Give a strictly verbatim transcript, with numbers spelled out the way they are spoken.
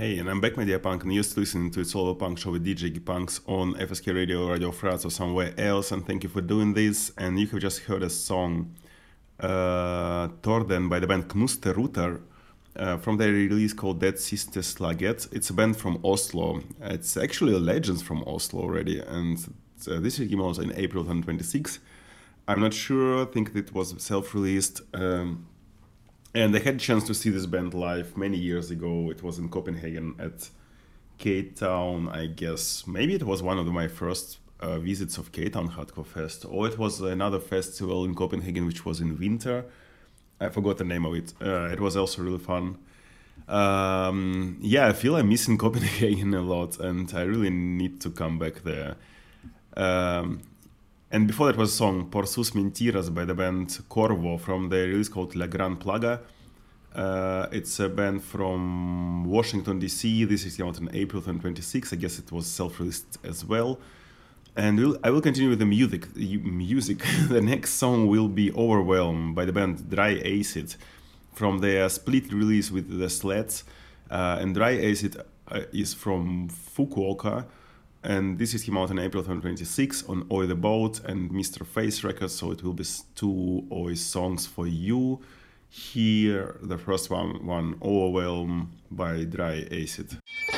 Hey, and I'm back, my dear punk, and you're still listening to It's All About Punk Show with D J Punks on F S K Radio, Radio Fraz, or somewhere else, and thank you for doing this. And you have just heard a song, uh, Torden, by the band Knusterruter, uh, from their release called Dead Sister Slaget. It's a band from Oslo. It's actually a legend from Oslo already, and uh, this came out in April twenty twenty-six. I'm not sure, I think it was self-released. Um, And I had a chance to see this band live many years ago. It was in Copenhagen at K-Town, I guess. Maybe it was one of my first uh, visits of K-Town Hardcore Fest. Or it was another festival in Copenhagen, which was in winter. I forgot the name of it. Uh, it was also really fun. Um, yeah, I feel I'm missing Copenhagen a lot, and I really need to come back there. Um, And before that was a song Por sus mentiras by the band Corvo from the release called La Gran Plaga. Uh, it's a band from Washington, D C. This is out in April twenty twenty-six. I guess it was self-released as well. And we'll, I will continue with the music. music. The next song will be Overwhelm by the band Dry Acid from their split release with the Sleds. Uh, and Dry Acid uh, is from Fukuoka. And this is came out in April twenty twenty-six on Oi the Boat and Mister Face Records, so it will be two Oi songs for you. Here, the first one, one Overwhelm by Dry Acid.